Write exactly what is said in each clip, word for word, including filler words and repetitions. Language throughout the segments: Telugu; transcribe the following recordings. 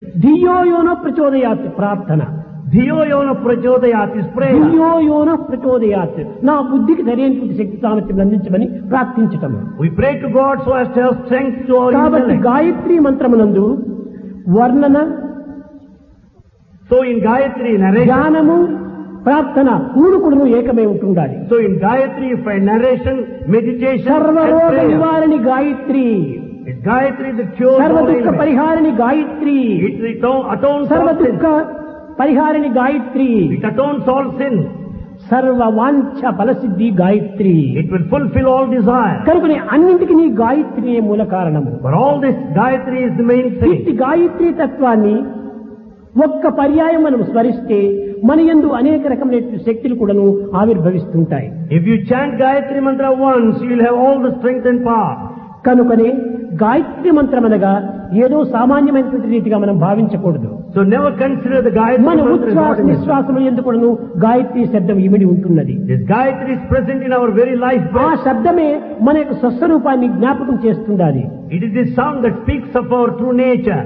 ధియో యోనో ప్రచోదయాత్ ప్రార్థన. ధియో యోనో ప్రచోదయాత్ is prayer. ధియో యోనో ప్రచోదయాత్ నా బుద్ధికి సరైనటువంటి శక్తి సామర్థ్యం అందించమని ప్రార్థించటం. We pray to God so as to have strength to our కాబట్టి intellect. గాయత్రి మంత్రమునందు వర్ణన, So in Gayatri narration, ధ్యానము, ప్రార్థన మూడు కూడా ఏకమై ఉంటుండాలి. so in Gayatri you find narration, meditation, and సర్వరోగ prayer. నివారణి Gayatri, It's Gayatri that cures సర్వ all దుఃఖ ailments. పరిహారిణి Gayatri, It aton- atones సర్వ all దుఃఖ sins. పరిహారిణి Gayatri, It atones all sins. సర్వ వాంఛ ఫలసిద్ధి Gayatri. It will fulfill all desire. కనుకనే అన్నింటికి నీ గాయత్రి మూల కారణము. For all this, Gayatri is the main ఇట్టి thing. గాయత్రి తత్వాన్ని ఒక్క పర్యాయం మనం స్మరిస్తే మన యందు అనేక రకమైన శక్తులు కూడాను ఆవిర్భవిస్తుంటాయి. If you chant Gayatri mantra once, you will have all the strength and power. కనుకనే గాయత్రి మంత్రం అనగా ఏదో సామాన్యమైనటువంటి రీతిగా మనం భావించకూడదు. So never consider the Gayatri మన mantra as ఉచ్ఛ్వాస ordinary. నిశ్వాసములు ఎందుకు కూడాను గాయత్రి శబ్దం ఇమిడి ఉంటున్నది. This Gayatri is present in our very life. ఆ శబ్దమే మన యొక్క స్వస్వరూపాన్ని జ్ఞాపకం చేస్తుండాలి. It is the sound that speaks of our true nature.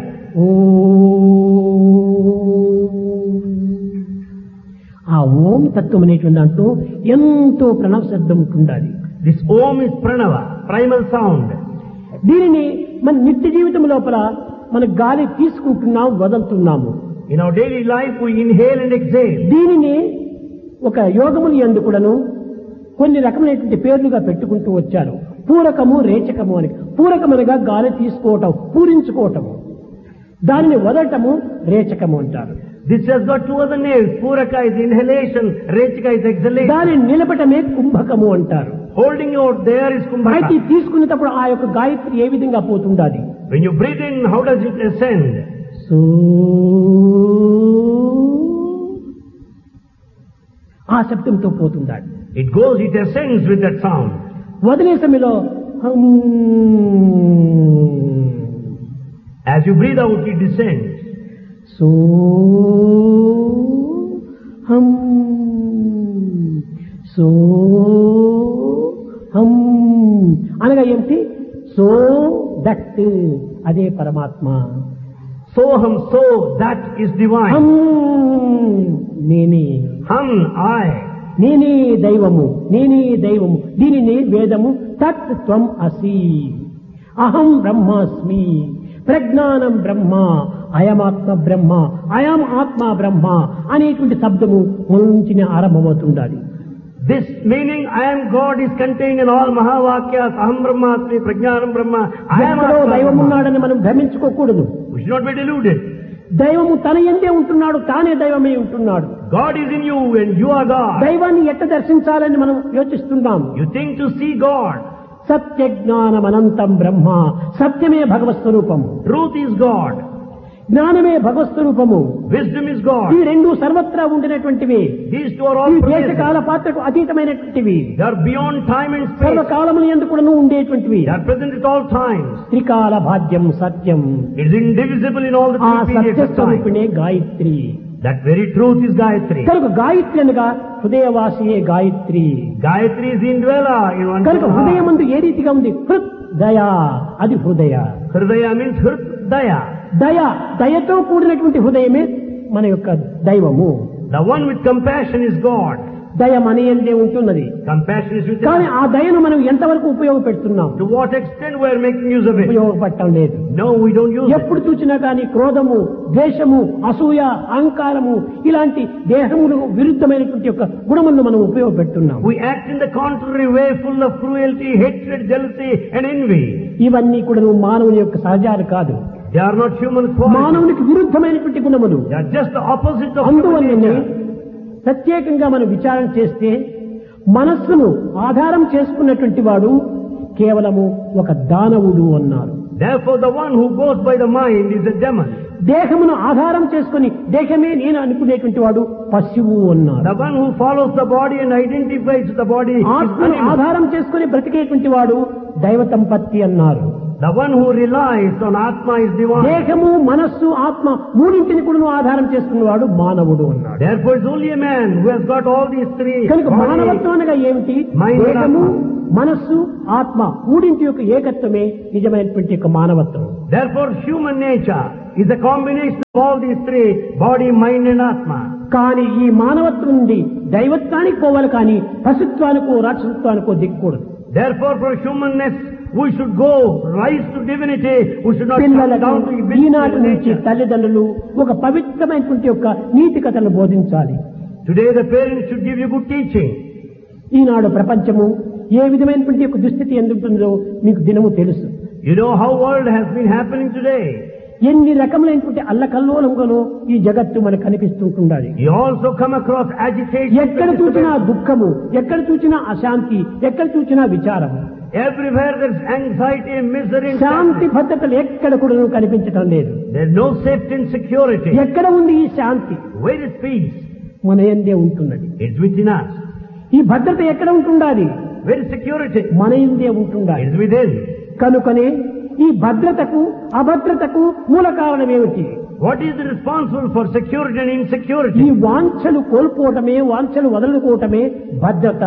ఆ ఓం తత్వం అనేటువంటి దాంట్లో ఎంతో ప్రణవ శబ్దం ఉంటుండాలి. This Om is Pranava, primal sound. దీనిని మన నిత్య జీవితం లోపల మన గాలి తీసుకుంటున్నాం, వదులుతున్నాము. In our daily life, we inhale and exhale. దీనిని ఒక యోగములు యందు కూడాను కొన్ని రకమైనటువంటి పేర్లుగా పెట్టుకుంటూ వచ్చారు. పూరకము, రేచకము అని. పూరకమనగా గాలి తీసుకోవటం, పూరించుకోవటము. దానిని వదలటము రేచకము అంటారు. This has got two other names. Puraka is inhalation, Rechika is exhalation. దానిని నిలబటమే కుంభకము అంటారు. Holding out there is అయితే Kumbhaka. తీసుకునేటప్పుడు ఆ యొక్క గాయత్రి ఏ విధంగా పోతుండాలి? When you breathe in, how does it ascend? So ఆ శబ్దంతో పోతుండాలి. It goes, it ascends with that sound. వదిలే సమయంలో హమ్. As you breathe out, it descends. So హం సో హం అనగా ఏమిటి? సో దట్ అదే పరమాత్మ. Soham, so, that is హం divine. నేనే, Hum, I. నేనే దైవము, నేనే దైవము. దీనిని వేదము తత్ త్వం అసి, అహం బ్రహ్మాస్మి, ప్రజ్ఞానం బ్రహ్మ, అయమాత్మ బ్రహ్మ, అయం ఆత్మ బ్రహ్మ అనేటువంటి శబ్దము నుంచి ఆరంభమవుతుండాలి. This meaning, I am God, is contained in all Mahavakyas. Aham Brahmasmi, Prajnanam Brahma. I am ఎక్కడో Atma దైవం Brahma. ఉన్నాడని మనం భ్రమించుకోకూడదు. We should not be deluded. దైవము తన ఎందే ఉంటున్నాడు, తానే దైవమే ఉంటున్నాడు. God is in you and you are God. దైవాన్ని ఎట్ట దర్శించాలని మనం యోచిస్తున్నాం. You think to see God. సత్య జ్ఞానం అనంతం బ్రహ్మ, సత్యమే భగవత్ స్వరూపము, Truth is God. జ్ఞానమే భగవత్ స్వరూపము. Wisdom is God. ఈ రెండు సర్వత్రా ఉండినటువంటివి. These two are ఈ all దేశ pervasive. కాల పాత్రకు అతీతమైనటువంటివి. They are beyond time and space. సర్వకాలములు ఎందుకు కూడాను ఉండేటువంటివి. They are present at all times. త్రికాల భాగ్యం సత్యం. It is indivisible in all the ఆ three periods Satya of time. స్వరూపిణే Gayatri. That very truth is Gayatri. కనుక గాయత్రి అనగా హృదయవాసియే Gayatri. Gayatri is the indweller in one కనుక heart. హృదయమందు ఏ రీతిగా ఉంది? హృత్ దయ, అది హృదయ. Hridaya means Hrit Daya. దయ, దయతో కూడినటువంటి హృదయమే మన యొక్క దైవము. The one with compassion is God. దయ మన యందే ఉంటున్నది. Compassion is within కానీ us. ఆ దయను మనం ఎంతవరకు ఉపయోగపెడుతున్నాం? To what extent we are making use of it? ఉపయోగపడటం లేదు. No, we don't use it. ఎప్పుడు చూసినా కానీ క్రోధము, ద్వేషము, అసూయ, అహంకారము ఇలాంటి దేహములు విరుద్ధమైనటువంటి యొక్క గుణములను మనం ఉపయోగపెడుతున్నాం. We act in the contrary way, full of cruelty, hatred, jealousy and envy. ఇవన్నీ కూడా మానవుని యొక్క సహజాలు కాదు. They are not human qualities. మానవునికి విరుద్ధమైనటువంటి గుణములు. They are just the opposite of human అందువల్లనే nature. ప్రత్యేకంగా మనం విచారణ చేస్తే మనస్సును ఆధారం చేసుకున్నటువంటి వాడు కేవలము ఒక దానవుడు అన్నారు. Therefore, the one who goes by the mind is a demon. దేహమును ఆధారం చేసుకుని దేహమే నేను అనుకునేటువంటి వాడు పశువు అన్నారు. The one who follows the body and identifies with the body is ఆత్మను animal. ఆధారం చేసుకుని బ్రతికేటువంటి వాడు దైవ సంపత్తి అన్నారు. The one who relies on Atma is divine. దేహము మనస్సు ఆత్మ మూడింటిని కూడా ఆధారం చేసుకున్నవాడు మానవుడు అన్నాడు. Therefore it's only a man who has got all these three. కనుక మానవత్వం అనగా ఏమిటి? దేహము మనస్సు ఆత్మ మూడింటి యొక్క ఏకత్వమే నిజమైనటువంటి యొక్క మానవత్వం. Therefore human nature is a combination of all these three, body, mind and Atma. కానీ ఈ మానవత్వం నుండి దైవత్వానికి పోవాలి, కానీ పశుత్వానికో రాక్షసత్వానికో దిక్కూడదు. Therefore for humanness we should go rise to divinity. We should not come down to ఈనాటి నుంచి తల్లిదండ్రులు ఒక పవిత్రమైనటువంటి యొక్క నీతి కథలను బోధించాలి. Today the parents should give you good teaching. ఈనాడు ప్రపంచము ఏ విధమైనటువంటి యొక్క దుస్థితి ఎందుకుంటుందో మీకు దినము తెలుసు. You know how world has been happening today. ఎన్ని రకములైనటువంటి అల్లకల్లోలంగానో ఈ జగత్తు మనకు కనిపిస్తుంటుండాలి. You also come across agitation. ఎక్కడ చూసినా దుఃఖము, ఎక్కడ చూసినా అశాంతి, ఎక్కడ చూసినా విచారము. Everywhere there is anxiety and misery. శాంతి భద్రతలు ఎక్కడ కూడా కనిపించడం లేదు. There is no safety and security. ఎక్కడ ఉంది ఈ శాంతి? Where is peace? మన యందే ఉంటున్నది. It's within us. ఈ భద్రత ఎక్కడ ఉంటుండాలి? Where is security? మన యందే ఉంటుండాలి. It's within. కనుకనే ఈ భద్రతకు అభద్రతకు మూల కారణం ఏమిటి? What is responsible for security and insecurity? ఈ వాంఛలు కోల్పోవటమే, వాంఛలు వదులుకోవటమే భద్రత.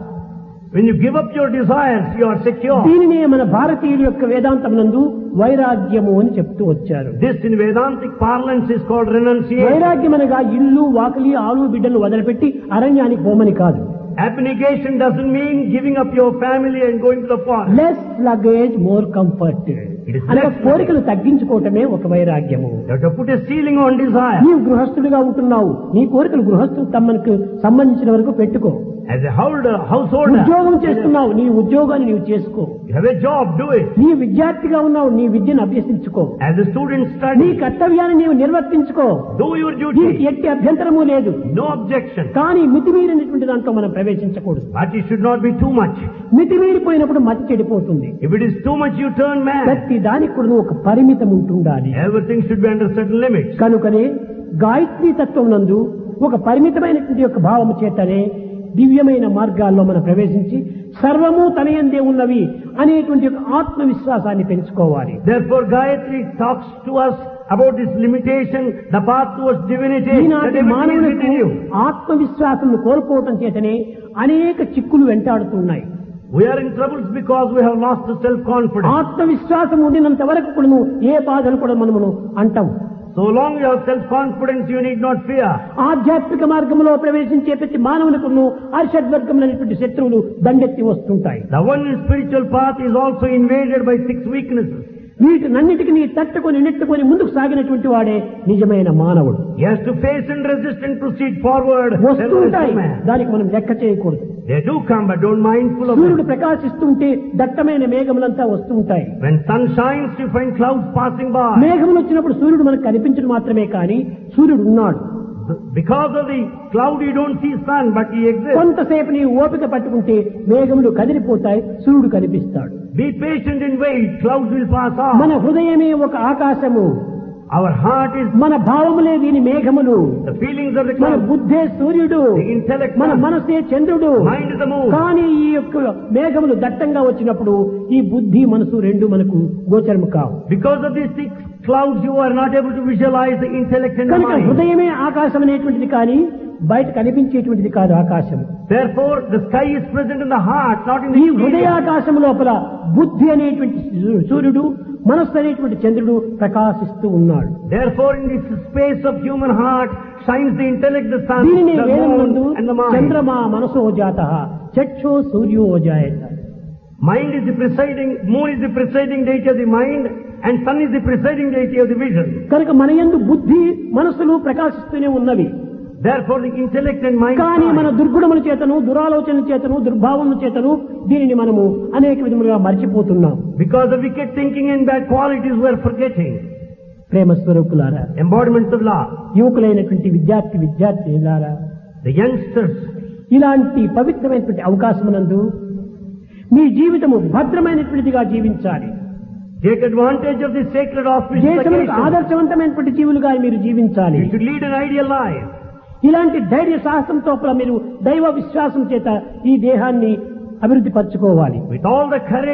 When you give up your desires, you are secure. దీనినే మన భారతీయుల యొక్క వేదాంతమునందు వైరాగ్యము అని చెప్తూ వచ్చారు. This in Vedantic parlance is called renunciation. వైరాగ్యం అనగా ఇల్లు వాకిలి ఆలు బిడ్డలు వదిలిపెట్టి అరణ్యానికి పోమని కాదు. Abnegation doesn't mean giving up your family and going to the forest. Less luggage, more comfort. అనగా కోరికలు తగ్గించుకోవటమే ఒక వైరాగ్యము. You have to put a ceiling on desire. నీవు గృహస్థుడిగా ఉంటున్నావు, నీ కోరికలు గృహస్థుడు తమకు సంబంధించిన వరకు పెట్టుకో. As a holder, householder, ఉద్యోగం చేస్తున్నావు, నీ ఉద్యోగాన్ని నీవు చేసుకో. you have a job, do it. నీ విద్యార్థిగా ఉన్నావు, నీ విద్యను అభ్యసించుకో. As a student, నీ study. కర్తవ్యాన్ని నీవు నిర్వర్తించుకో. Do your దీనికి duty. ఎట్టి అభ్యంతరము లేదు. No objection. కానీ మితిమీరినటువంటి దాంట్లో మనం ప్రవేశించకూడదు. But it should not be too much. మితిమీరిపోయినప్పుడు మతి చెడిపోతుంది. If it is too much, you turn mad. ప్రతి దానికి కూడా ఒక పరిమితం ఉంటుండాలి. Everything should be under certain limits. కనుకనే గాయత్రీ తత్వం నందు ఒక పరిమితమైనటువంటి యొక్క భావము చేతనే దివ్యమైన మార్గాల్లో మనం ప్రవేశించి సర్వము తన యందే ఉన్నవి అనేటువంటి ఒక ఆత్మవిశ్వాసాన్ని పెంచుకోవాలి. Therefore, Gayatri talks to us about this limitation, the path towards divinity. ఈనాటి మానవులకు ఆత్మవిశ్వాసం కోల్పోవటం చేతనే అనేక చిక్కులు వెంటాడుతున్నాయి. We are in troubles because we have lost the self-confidence. ఆత్మవిశ్వాసం ఉండినంత వరకు కూడా ఏ బాధలు కూడా మనము అంటాం. So long you have self-confidence, you need not fear. ఆధ్యాత్మిక మార్గంలో ప్రవేశించే ప్రతి మానవులకు అరిషడ్వర్గములైనటువంటి శత్రువులు దండెత్తి వస్తుంటాయి. The one in spiritual path is also invaded by six weaknesses. వీటినన్నిటికీ తట్టుకొని నెట్టుకొని ముందుకు సాగినటువంటి వాడే నిజమైన మానవుడు. He has to face and resist and proceed forward. వస్తుంటాయి, దానికి మనం లెక్క చేయకూడదు. They do come, but don't mindful of సూర్యుడు them. ప్రకాశిస్తుంటే దట్టమైన మేఘములంతా వస్తుంటాయి. When sun shines, you find clouds passing by. మేఘములు వచ్చినప్పుడు సూర్యుడు మనకు కనిపించడం మాత్రమే కానీ సూర్యుడు ఉన్నాడు. Because of the cloud, you don't see sun, but he exists. కొంతసేపు నీ ఓపిక పట్టుకుంటే మేఘములు కదిలిపోతాయి, సూర్యుడు కనిపిస్తాడు. Be patient and wait, clouds will pass off. మన హృదయమే ఒక ఆకాశము, Our heart is మన భావములే దీని మేఘములు, the feelings of the మన cloud. బుద్ధే సూర్యుడు, The intellect, మన మనసే చంద్రుడు. mind is the moon. కానీ ఈ యొక్క మేఘములు దట్టంగా వచ్చినప్పుడు ఈ బుద్ధి మనసు రెండు మనకు గోచరము కావు. Because of these six clouds, you are not able to visualize the intellect and the కనుక mind. హృదయమే ఆకాశం అనేటువంటిది కానీ బయట కనిపించేటువంటిది కాదు ఆకాశం. Therefore, the sky is present in the heart, not in the ఈ exterior. హృదయాకాశం లోపల బుద్ధి అనేటువంటి సూర్యుడు, మనస్సు అనేటువంటి చంద్రుడు ప్రకాశిస్తూ ఉన్నాడు. Therefore, in this space of human heart shines the intellect, the sun, దీనిని the వేదమునందు moon, and the mind. చంద్రమా మనసో జాతః చక్షో సూర్యో జాయత. Mind is the presiding, moon is the presiding deity of the mind, and sun is the presiding deity of the vision. కనుక మన యందు బుద్ధి మనస్సులు ప్రకాశిస్తూనే ఉన్నవి. Therefore, the intellect and mind. కానీ మన shine. దుర్గుణముల చేతను, దురాలోచన చేతను, దుర్భావముల చేతను దీనిని మనము అనేక విధములుగా మర్చిపోతున్నాం. Because of wicked thinking and bad qualities, we are forgetting. ప్రేమ స్వరూపులారా, Embodiments of love. యువకులైనటువంటి విద్యార్థి విద్యార్థిలారా, The youngsters, ఇలాంటి పవిత్రమైనటువంటి అవకాశమునందు మీ జీవితము భద్రమైనటువంటిదిగా జీవించాలి. take advantage of this sacred auspicious దేశములకు occasion. ఆదర్శవంతమైనటువంటి జీవులుగా మీరు జీవించాలి. You should lead an ideal life. ఇలాంటి ధైర్య సాహసంతో కూడా మీరు దైవ విశ్వాసం చేత ఈ దేహాన్ని అభివృద్ధి పరచుకోవాలి. With all the courage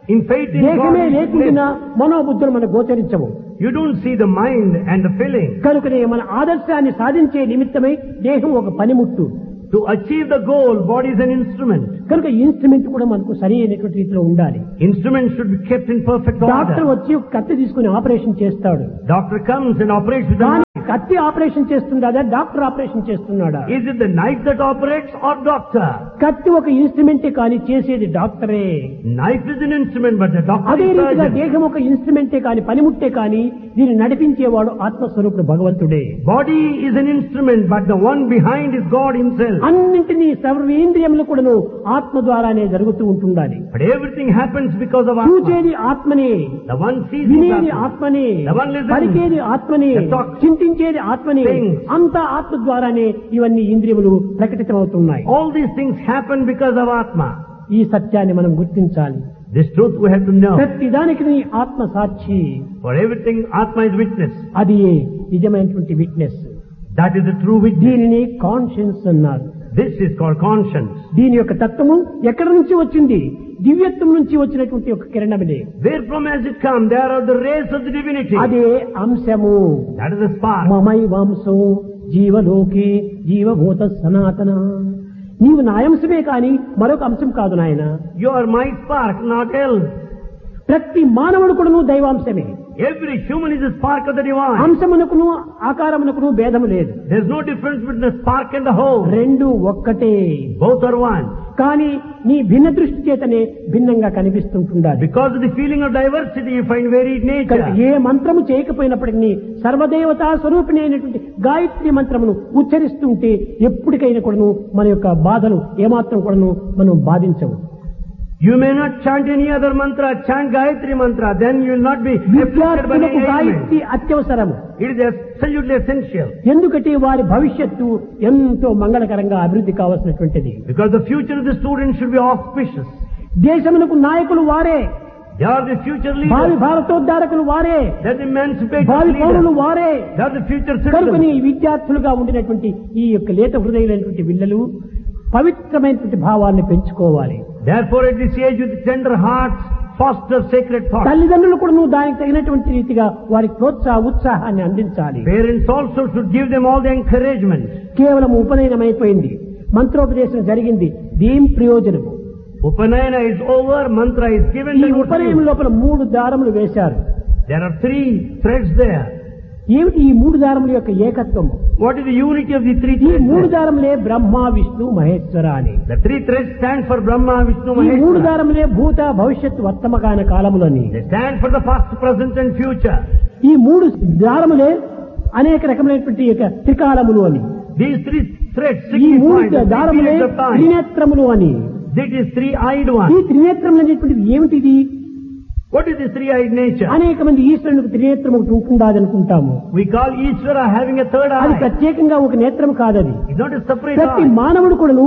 In faith in God, దేహమే you should లేకుండా live. మనోబుద్ధులు మనకు గోచరించవు. You don't see the mind and the feeling. కనుకనే మన ఆదర్శాన్ని సాధించే నిమిత్తమై దేహం ఒక పనిముట్టు. To achieve the goal, body is an instrument. కనుక ఇన్స్ట్రుమెంట్ కూడా మనకు సరి అయినటువంటి రీతిలో ఉండాలి. Instrument should be kept in perfect doctor order. వచ్చి ఒక కత్తి తీసుకుని ఆపరేషన్ చేస్తాడు. Doctor comes and operates with the కానీ knife. కత్తి ఆపరేషన్ చేస్తున్నాడా, డాక్టర్ ఆపరేషన్ చేస్తున్నాడా? Is it the knife that operates or doctor? కత్తి ఒక ఇన్స్ట్రుమెంటే కానీ చేసేది డాక్టరే. Knife is an instrument, but the doctor అదే is రీతిగా surgeon. దేహం ఒక ఇన్స్ట్రుమెంటే కానీ పనిముట్టే కానీ దీన్ని నడిపించేవాడు ఆత్మస్వరూపుడు భగవంతుడే. Body is an instrument, but the one behind is God himself. అన్నింటినీ సర్వేంద్రియములు కూడాను ఆత్మ ద్వారానే జరుగుతూ ఉంటుండాలి. But everything happens because of Atma. చూచేది ఆత్మనే, The one sees వినేది is Atma. ఆత్మనే, The one listens. పలికేది ఆత్మనే, The talk. చింతించేది ఆత్మనే. Things. అంతా ఆత్మ ద్వారానే ఇవన్నీ ఇంద్రియములు ప్రకటితమవుతున్నాయి. All these things happen because of Atma. ఈ సత్యాన్ని మనం గుర్తించాలి. This truth we have to know. ప్రతి దానికి నీ ఆత్మ సాక్షి. For everything, Atma is witness. అది నిజమైనటువంటి witness. That is the true witness. దీనిని కాన్షియన్స్ అన్నారు. This is called conscience. దీని యొక్క తత్వము ఎక్కడి నుంచి వచ్చింది? దివ్యత్వం నుంచి వచ్చినటువంటి ఒక కిరణమే. Where from has it come? There are the rays of the divinity. అదే అంశము. That is the spark. మమై వంశో జీవలోకే జీవభూత సనాతన. నీవు నా అంశమే కాని మరొక అంశం కాదు నాయన. You are my spark, not else. ప్రతి మానవుడు కూడాను దైవాంశమే. Every human is a spark of the divine. అంశమునకును ఆకారమునకును భేదము లేదు. There is no difference between the spark and the whole. రెండు ఒక్కటే. Both are one. కానీ నీ భిన్న దృష్టి చేతనే భిన్నంగా కనిపిస్తుంటుండాలి. Because of the feeling of diversity, you find varied nature. ఏ మంత్రము చేయకపోయినప్పటికీ సర్వదేవతా స్వరూపిణి అయినటువంటి గాయత్రి మంత్రమును ఉచ్చరిస్తుంటే ఎప్పటికైనా కూడాను మన యొక్క బాధలు ఏమాత్రం కూడాను మనం బాధించవు. You may not chant any other mantra, chant Gayatri mantra, then you will not be afflicted by విద్యార్థులకు any Gayatri ailment. అత్యవసరము. It is absolutely essential. ఎందుకంటే వారి భవిష్యత్తు ఎంతో మంగళకరంగా అభివృద్ధి కావాల్సినటువంటిది. Because the future of the student should be auspicious. దేశమునకు నాయకులు వారే, They are the future భావి leaders. భారతోద్ధారకులు వారే, They are the emancipated భావి పౌరులు leaders. వారే. They are the future కనుకని citizens. విద్యార్థులుగా ఉండినటువంటి ఈ యొక్క లేత హృదయులైనటువంటి పిల్లలు పవిత్రమైనటువంటి భావాన్ని పెంచుకోవాలి. Therefore, at this age, with tender hearts, foster sacred thoughts. తల్లిదండ్రులు కూడా నువ్వు దానికి తగినటువంటి రీతిగా వారికి ప్రోత్సాహ ఉత్సాహాన్ని అందించాలి. Parents also should give them all the encouragement. కేవలం ఉపనయనమైపోయింది, మంత్రోపదేశం జరిగింది, దేం ప్రయోజనము? Upanayana is over, mantra is given. ఈ then what to ఉపనయనం do? లోపల మూడు దారములు వేశారు. There are three threads there. ఏమిటి ఈ మూడు దారముల యొక్క ఏకత్వము? What is the unity of the three ఈ threads? మూడు దారములే బ్రహ్మ విష్ణు మహేశ్వర అని. The three threads stand for Brahma, Vishnu, ఈ మూడు Maheshwara. దారములే భూత భవిష్యత్ వర్తమాన కాలములని. They stand for the past, present and future. ఈ మూడు దారములే అనేక రకమైనటువంటి యొక్క త్రికాలములు అని. These three threads ఈ మూడు signify the three దారములే periods of time. త్రినేత్రములు అని. That is three-eyed ఈ one. త్రినేత్రములు అనేటువంటిది ఏమిటిది? What is this three-eyed nature? అనేక మంది ఈశ్వరునికి త్రినేత్రం ఒకటి ఉంటుండాది అనుకుంటాము. We call Ishvara having a third అది eye. ప్రత్యేకంగా ఒక నేత్రం కాదది. It's not a separate ప్రతి eye. మానవుడు కూడాను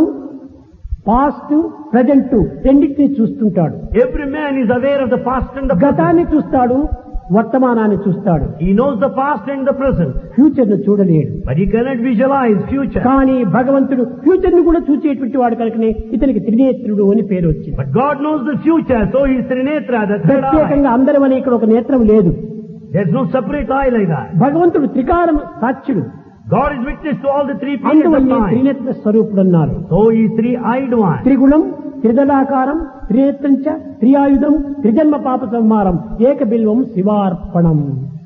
పాస్ట్ ప్రజెంట్ రెండింటినీ చూస్తుంటాడు. Every man is aware of the past and the present. గతాన్ని చూస్తాడు, వర్తమానాన్ని చూస్తాడు, He knows the past and the present. Future ను చూడలేడు. But he cannot visualize future. కానీ భగవంతుడు ఫ్యూచర్ ను కూడా చూసేటువంటి వాడు కనుకనే ఇతనికి త్రినేత్రుడు అని పేరు వచ్చింది. But God knows the future, so he is Trinetra, the third eye. ప్రత్యేకంగా అందరం అనే ఇక్కడ ఒక నేత్రం లేదు. There's no separate eye like that. భగవంతుడు త్రికాలం సాక్షుడు. God is witness to all the three periods of అందువల్ల time. త్రినేత్ర స్వరూపుడు అన్నారు. So he is three-eyed one. త్రిగుణం త్రిదళాకారం త్రినేత్రంచ త్రియాయుధం త్రిజన్మ పాప సంహారం ఏక బిల్వం శివార్పణం.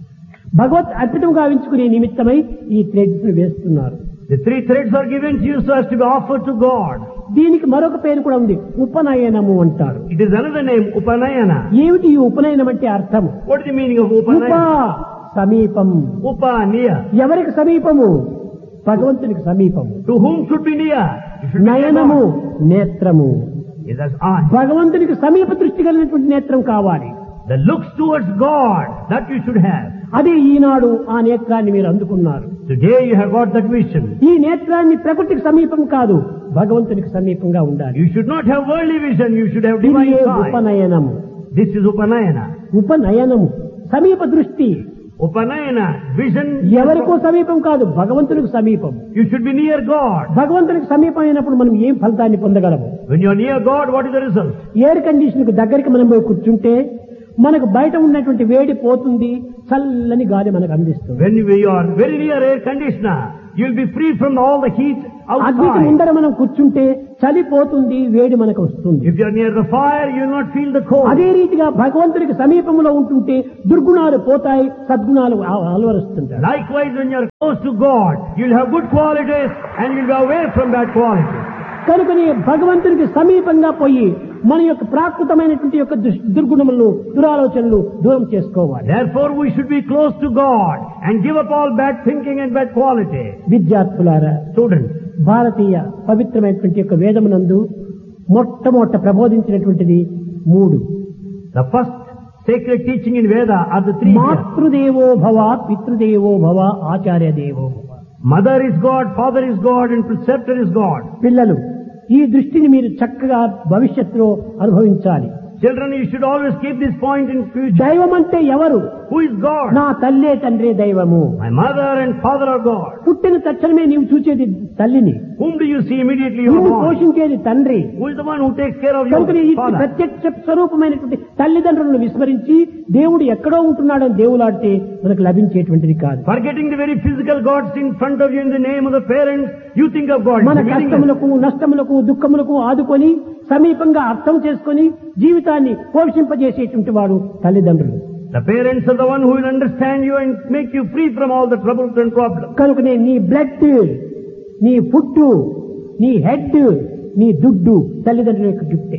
భగవత్ అర్పితం గావించుకునే నిమిత్తమై ఈ థ్రెడ్స్ ను వేస్తున్నారు. The three threads are given to you so as to be offered to God. దీనికి మరొక పేరు కూడా ఉంది, ఉపనయనము అంటారు. It is another name, Upanayana. ఏమిటి ఈ ఉపనయనం అంటే అర్థము? What is the meaning of ఉప Upanayana? సమీపం. Upa, near. ఎవరికి సమీపము? భగవంతునికి సమీపము. To whom should be near? You should be near నయనము God. నేత్రము. It is eye. భగవంతునికి సమీప దృష్టి కలిగినటువంటి నేత్రం కావాలి. The looks towards God, that you should have. అదే ఈనాడు ఆ నేత్రాన్ని మీరు అందుకున్నారు. Today you have got that vision. ఈ నేత్రాన్ని ప్రకృతికి సమీపం కాదు, భగవంతునికి సమీపంగా ఉండాలి. You should not have worldly vision, you should have దీనియే divine sight. ఉపనయనము. This is Upanayana. ఉపనయనము సమీప దృష్టి. Upanayana, vision. ఎవరికో సమీపం కాదు, భగవంతునికి సమీపం. You should be near God. భగవంతునికి సమీపం అయినప్పుడు మనం ఏం ఫలితాన్ని పొందగలము? When you are near God, what is the result? Air condition కు దగ్గరికి మనం పోయి కూర్చుంటే మనకు బయట ఉన్నటువంటి వేడి పోతుంది, చల్లని గాలి మనకు అందిస్తుంది. When you are very near air conditioner, you will be free from all the heat అగ్నికి outside. ముందర మనం కూర్చుంటే చలి పోతుంది, వేడి మనకు వస్తుంది. If you are near the fire, you will not feel the cold. అదే రీతిగా భగవంతుడికి సమీపంలో ఉంటుంటే దుర్గుణాలు పోతాయి, సద్గుణాలు అలవరుస్తుంటాయి. Likewise, when you are close to God, you will have good qualities and you will be away from bad qualities. కనుకని భగవంతునికి సమీపంగా పోయి మన యొక్క ప్రాకృతమైనటువంటి యొక్క దుష్- దుర్గుణములను, దురాలోచనలు దూరం చేసుకోవాలి. Therefore, we should be close to God and give up all bad thinking and bad quality. విద్యార్థులారా, Students, భారతీయ పవిత్రమైనటువంటి యొక్క వేదమునందు మొట్టమొదట ప్రబోధించినటువంటిది మూడు. the first sacred teaching in Veda are the three. మాతృదేవో భవ, పితృదేవో భవ, ఆచార్య దేవో భవ. Mother is God, father is God, and preceptor is God. పిల్లలు, ఈ దృష్టిని మీరు చక్కగా భవిష్యత్తులో అనుభవించాలి. Children, you should always keep this point in future. దైవం అంటే ఎవరు? Who is God? నా తల్లే తండ్రే దైవము. My mother and father are God. పుట్టిన తక్షణమే నీవు చూసేది తల్లిని, Whom do you see immediately you are నిన్ను born? పోషించేది తండ్రి. Who is the one who takes care of కనుక ఈ your father? ప్రత్యక్ష స్వరూపమైనటువంటి తల్లిదండ్రులను విస్మరించి దేవుడు ఎక్కడో ఉంటున్నాడని దేవులాడితే మనకు లభించేటువంటిది కాదు. Forgetting the very physical gods in front of you in the name of the parents, you think of God. మన It's meaningless. కష్టములకు, నష్టములకు, దుఃఖములకు ఆదుకొని సమీపంగా అర్థం చేసుకొని జీవితాన్ని పోషింపజేసేటువంటి వాడు తల్లిదండ్రులు. The parents are the one who will understand you and make you free from all the troubles and problems. కనుకనే నీ బ్లడ్, నీ ఫుడ్, నీ హెడ్, నీ దుడ్డు తల్లిదండ్రుల యొక్క గిఫ్టే.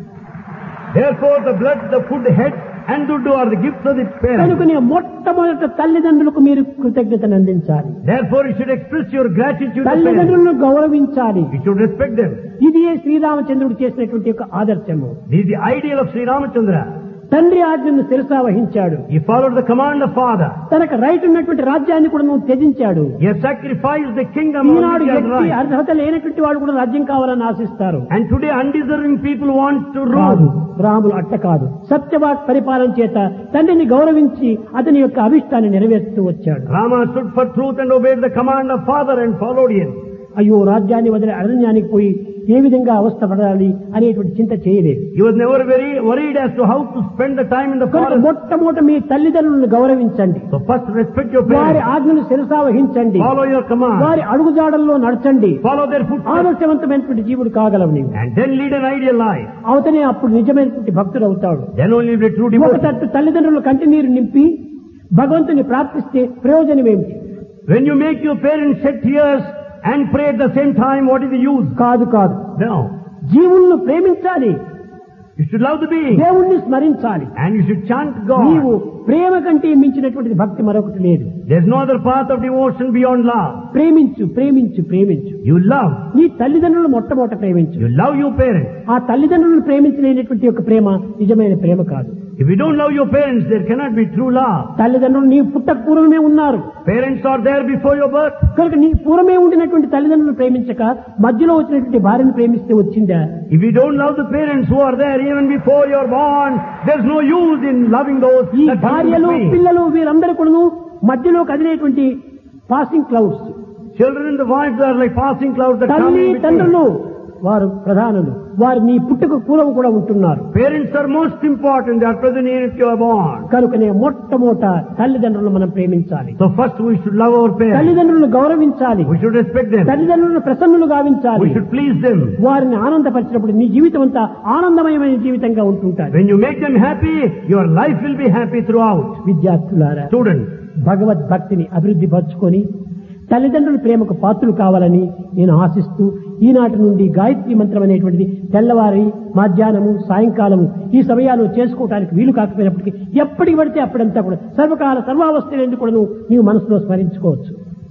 Therefore, the blood, the food, head, and duddu are the gifts of the parents. కనుకనే మొట్టమొదట తల్లిదండ్రులకు మీరు కృతజ్ఞతను అందించాలి. Therefore, you should express your gratitude to parents. తల్లిదండ్రులను గౌరవించాలి. You should respect them. ఇది శ్రీరామచంద్రుడు చేసినటువంటి యొక్క ఆదర్శము. This is the ideal of Sri Ramachandra. తండ్రి ఆజ్ఞను శిరసా వహించాడు. He followed the command of father. తనకు రైట్ ఉన్నటువంటి రాజ్యాన్ని కూడా నువ్వు త్యజించాడు. He has sacrificed the kingdom on Eenadu which he has వ్యక్తి right. అర్హత లేనటువంటి వాడు కూడా రాజ్యం కావాలని ఆశిస్తారు. And today undeserving people want to కాదు, rule. రాములు అట్ట కాదు. సత్యవాక్ పరిపాలన చేత తండ్రిని గౌరవించి అతని యొక్క అభిష్టాన్ని నెరవేరుస్తూ వచ్చాడు. Rama stood for truth and obeyed the command of father and followed him. అయ్యో, రాజ్యాన్ని వదిలి అరణ్యానికి పోయి ఏ విధంగా అవస్థ పడాలి అనేటువంటి చింత చేయలేదు. He was never very worried as to how to spend the time in the కనుక forest. మొట్టమొదట మీ తల్లిదండ్రులను గౌరవించండి. So first respect your వారి parents. ఆజ్ఞను శిరసా వహించండి. Follow your command. వారి అడుగుజాడల్లో నడచండి. Follow their footsteps. ఆదర్శవంతమైనటువంటి జీవుడు కాగలవు నీవు. And then lead an ideal life. అవుతనే అప్పుడు నిజమైనటువంటి భక్తుడు అవుతాడు. Then only will be true ఒక devotee. తట్టు తల్లిదండ్రుల కంటి నీరు నింపి భగవంతుని ప్రార్థిస్తే ప్రయోజనం ఏమిటి? When you make your parents shed tears and pray at the same time, what is the use? కాదు కాదు, No. జీవులను ప్రేమించాలి, You should love the being. దేవుణ్ణి స్మరించాలి. And you should chant నీవు God. ప్రేమ కంటే మించినటువంటి భక్తి మరొకటి లేదు. There's no other path of devotion beyond love. ప్రేమించు, ప్రేమించు, ప్రేమించు. You love. నీ తల్లిదండ్రులు మొట్టమొదట ప్రేమించు. You love your parents. ఆ తల్లిదండ్రులను ప్రేమించలేనటువంటి యొక్క ప్రేమ నిజమైన ప్రేమ కాదు. If you don't love your parents, there cannot be true love. తల్లిదండ్రులు నీ పుట్టక పూర్వమే ఉన్నారు Parents are there before your birth. కనుక నీ పూర్వమే ఉండినటువంటి తల్లిదండ్రులను ప్రేమించక మధ్యలో వచ్చినటువంటి భార్యను ప్రేమిస్తే వచ్చిందా? If you don't love the parents who are there even before you're born, there's no use in loving those ఈ that come భార్యలు, between. పిల్లలు వీరందరూ కూడా మధ్యలో కదిలేటువంటి passing clouds. Children and the wives are like passing clouds that come తల్లి in between. తండ్రులు వారు ప్రధానులు. వారు నీ పుట్టుక పూర్వం కూడా ఉంటున్నారు. Parents are most important. They are present even if you are born. కనుకనే మొట్టమొదట తల్లిదండ్రులను మనం ప్రేమించాలి. So first we should love our parents. తల్లిదండ్రులను గౌరవించాలి. We should respect them. తల్లిదండ్రులను ప్రసన్నులు గావించాలి. We should please them. వారిని ఆనందపరిచినప్పుడు నీ జీవితం అంతా ఆనందమయమైన జీవితంగా ఉంటుంటారు. When you make them happy, your life will be happy throughout. విద్యార్థులారా, Students, భగవద్భక్తిని అభివృద్ధి పరచుకొని తల్లిదండ్రుల ప్రేమకు పాత్రలు కావాలని నేను ఆశిస్తూ ఈనాటి నుండి గాయత్రి మంత్రం అనేటువంటిది తెల్లవారి, మధ్యాహ్నము, సాయంకాలము ఈ సమయాలు చేసుకోవడానికి వీలు కాకపోయినప్పటికీ ఎప్పటికి పడితే అప్పుడంతా కూడా సర్వకాల సర్వావస్థలందు కూడా నువ్వు నీవు మనసులో స్మరించుకోవచ్చు.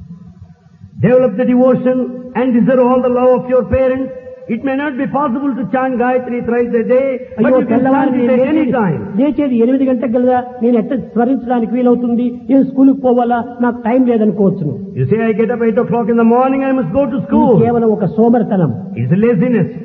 develop the devotion and deserve all the love of your parents. It may not be possible to chant Gayatri thrice a day, but అయ్యో, you can తెల్లవారి chant it నేను at any లేచేది time. లేచేది ఎనిమిది గంటలకు కదా, నేను ఎట్లా స్మరించడానికి వీలవుతుంది, నేను స్కూల్కి పోవాలా, నాకు time లేదనుకోవచ్చును. You say, I get up eight o'clock in the morning, I must go to ఇది school. కేవలం ఒక సోమరితనం. It's a laziness.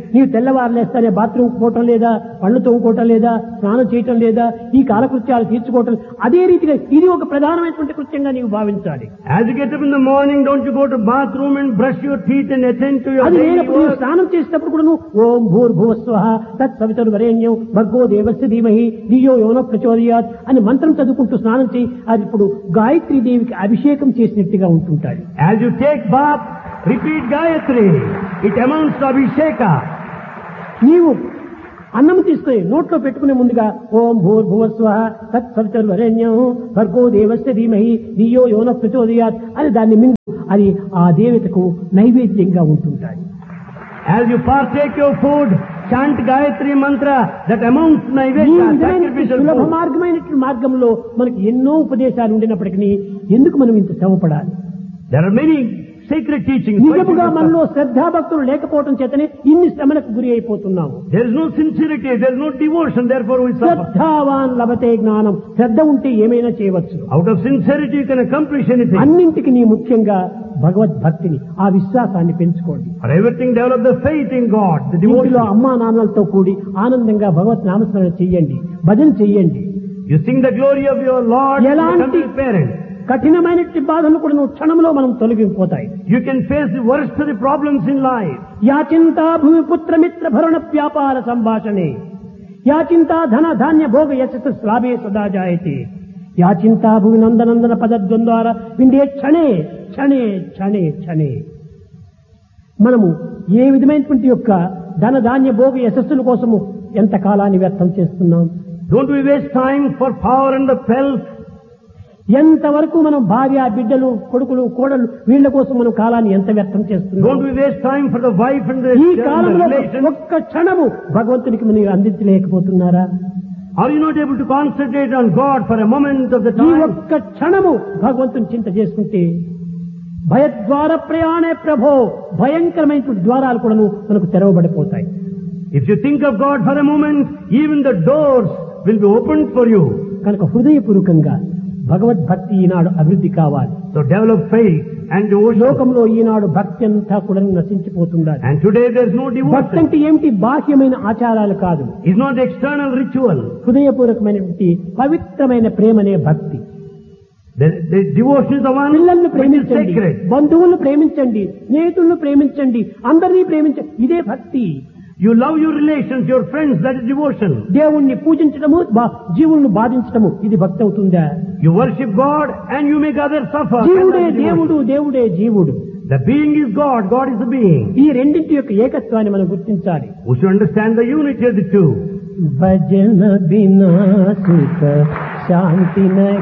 నీవు తెల్లవారులేస్తానే బాత్రూమ్ పోవటం లేదా, పళ్ళు తోముకోవటం లేదా, స్నానం చేయటం లేదా, ఈ కాలకృత్యాలు తీర్చుకోవటం, అదే రీతిగా ఇది ఒక ప్రధానమైనటువంటి కృత్యంగా నీవు భావించాలి. As you get up in the morning, don't you go to bathroom and brush your teeth and attend to your అది daily లేనప్పుడు నీవు work. స్నానం చేసేటప్పుడు కూడా నువ్వు ఓం భూర్భువస్వః తత్సవితుర్ వరేణ్యం భర్గో దేవస్య ధీమహి ధియో యోనః ప్రచోదయాత్ అని మంత్రం చదువుకుంటూ స్నానం చేయి. అది ఇప్పుడు గాయత్రీ దేవికి అభిషేకం చేసినట్టుగా ఉంటుంటాయి. As you take bath, repeat Gayatri. It amounts to Abhisheka. నీవు అన్నం తీసుకుని నోట్లో పెట్టుకునే ముందుగా ఓం భూర్భువస్వః తత్సవితుర్ వరేణ్యం భర్గో దేవస్య ధీమహి ధియో యోనః ప్రచోదయాత్ అని దాన్ని మింగు. అది ఆ దేవతకు నైవేద్యంగా ఉంటుంటాయి. As you partake your food, chant Gayatri mantra that amounts to ఈ Naivedya, విధమైన sacrificial సులభ food. మార్గమైనటువంటి మార్గంలో మనకి ఎన్నో ఉపదేశాలు ఉండినప్పటికీ ఎందుకు మనం ఇంత శ్రమపడాలి? There are many sacred teachings. Why should నిజముగా we మనలో శ్రద్ధాభక్తులు లేకపోవడం చేతనే ఇన్ని శ్రమలకు గురి అయిపోతున్నాము. There is no sincerity, there is no devotion, therefore we suffer. శ్రద్ధావాన్ లభతే జ్ఞానం. శ్రద్ధ ఉంటే ఏమైనా చేయవచ్చు. Out of sincerity you can accomplish anything. అన్నింటికి నీ ముఖ్యంగా భగవద్భక్తిని, ఆ విశ్వాసాన్ని పెంచుకోండి. For everything develop the faith in God, the ఇంటిలో devotion. అమ్మా నాన్నలతో కూడి ఆనందంగా భగవత్ నామస్మరణ చెయ్యండి, భజన చెయ్యండి. You sing the glory of your Lord to ఎలాంటి become his parent. కఠినమైనటువంటి బాధలు కూడా నువ్వు క్షణంలో మనం తొలగిపోతాయి. You can face the worst of the problems in life. యాచింతా భూమి పుత్రమిత్ర భరణ వ్యాపార సంభాషణే యాచింతా ధన ధాన్య భోగ యశస్సు శ్లాభే సదా జాయతే యాచింతా భూమి నందనందన పదద్వంద్వార విండే క్షణే క్షణే క్షణే క్షణే. మనము ఏ విధమైనటువంటి యొక్క ధన ధాన్య భోగ యశస్సుల కోసము ఎంత కాలాన్ని వ్యర్థం చేస్తున్నాం? Don't we waste time for power and the pelf. ఎంతవరకు మనం భార్య బిడ్డలు కొడుకులు కోడలు వీళ్ల కోసం మనం కాలాన్ని ఎంత వ్యర్థం చేస్తున్నాం? Don't we waste time for the wife and the, ఈ and the కాలంలో relations. ఒక్క క్షణము భగవంతునికి మీరు అందించలేకపోతున్నారా? Are you not able to concentrate on God for a moment of the ఈ time? ఒక్క క్షణము భగవంతుని చింత చేసుకుంటే భయద్వార ప్రయాణే ప్రభో భయంకరమైనటువంటి ద్వారాలు కూడా మనకు తెరవబడిపోతాయి. If you think of God for a moment, even the doors will be opened for you. కనుక హృదయపూర్వకంగా భగవద్భక్తి ఈనాడు అభివృద్ధి కావాలి. So develop faith and devotion. లోకంలో ఈనాడు భక్తి అంతా కూడా నశించిపోతుండాలి. And today there is no భక్తి devotion. అంటే ఏమిటి? బాహ్యమైన ఆచారాలు కాదు, It's not the external ritual. హృదయపూర్వకమైనటువంటి పవిత్రమైన ప్రేమనే భక్తి. The, the devotion is the one పిల్లల్ని which is ప్రేమించండి, sacred. బంధువులను ప్రేమించండి, స్నేహితులను ప్రేమించండి, అందరినీ ప్రేమించండి. ఇదే భక్తి. You love your relations, your friends, that is devotion. దేవుణ్ణి పూజించడము, బా- జీవులను బాధించడము, ఇది భక్తి అవుతుందా? You worship God and you make others suffer. జీవుడే That is దేవుడు, devotion. దేవుడే జీవుడు. The being is God, God is the being. ఈ రెండింటి యొక్క ఏకత్వాన్ని మనం గుర్తించాలి. We should understand the unity of the two. భజన బినా సుఖ శాంతి